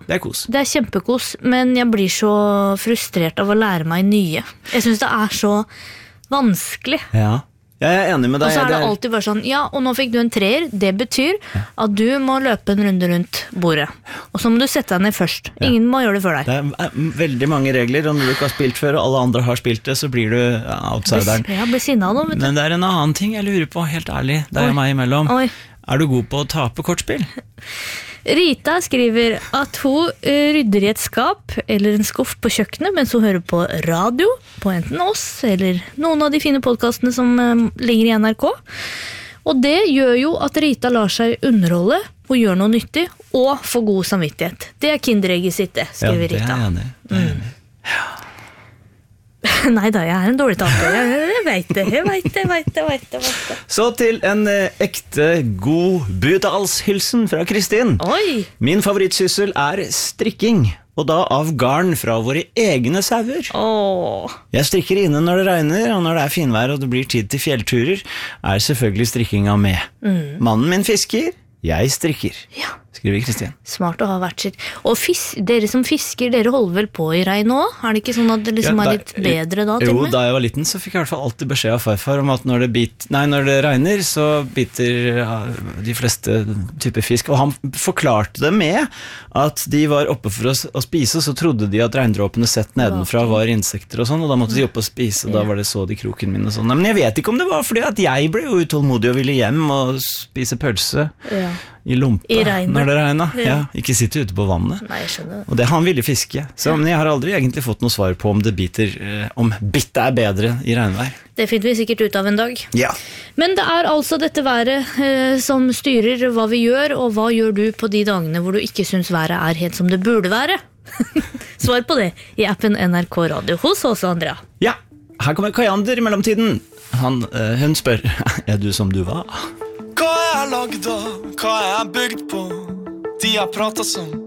det kos. Det kjempekos, men jeg blir så frustrert av å lære meg nye. Jeg synes det så vanskelig. Ja. Jeg enig med deg. Og så det alltid bare sånn, ja, og nå fikk du en 3er, det betyr at du må løpe en runde rundt bordet. Og så må du sette deg ned først. Ingen må gjøre det for deg. Det veldig mange regler, og når du ikke har spilt før, og alle andre har spilt det, så blir du outsideren. Ja, blir sinnet nå, vet du. Men det en annen ting jeg lurer på, helt ærlig, det og meg imellom. Oi. Du god på å tape kortspill? Rita skriver at hun rydder i et skap eller en skuff på kjøkkenet mens hun hører på radio, på enten oss eller noen av de fine podcastene som ligger i NRK. Og det gjør jo at Rita lar seg underholde og gjør noe nyttig og får god samvittighet. Det kinderegget sitt, det, skriver Rita. Ja, det jeg enig. Ja. Nei da, jeg en dårlig tante. Jeg vet det. Så til en ekte god budalshilsen fra Kristin. Oi! Min favorittsyssel strikking, og da av garn fra våre egne sauer. Jeg strikker inne når det regner, og når det finvær og det blir tid til fjellturer, selvfølgelig strikkinga med. Mannen min fisker, jeg strikker. Ja. Skriver Kristian. Smart å ha hvert sitt. Og dere som fisker, dere holder vel på i regn også? Det ikke sånn at det liksom litt bedre da? Jo, da jeg var liten så fikk jeg i hvert fall alltid beskjed av farfar om at når det regner så biter de fleste typer fisk. Og han forklarte det med at de var oppe for å spise, så trodde de at regndråpene sett nedenfra var insekter og sånn, og da måtte de oppe og spise, og da var det så de kroken min og sånn. Men jeg vet ikke om det var fordi at jeg ble jo utålmodig og ville hjem og spise pølse. Ja. I lompa når det regnet. Ja, ikke sitte ute på vannet. Nei, jeg skjønner det. Og det han ville fiske. Så men jeg har aldri egentlig fått noe svar på om det biter, om bittet bedre i regnvær. Det finner vi sikkert ut av en dag. Ja. Men det altså dette været som styrer hva vi gjør, og hva gjør du på de dagene hvor du ikke synes været helt som det burde være? Svar på det i appen NRK Radio hos oss, Andrea. Ja, her kommer Kajander i mellomtiden. Hun spør, du som du var? Hva jeg lagd av, hva jeg bygd på? De har pratet som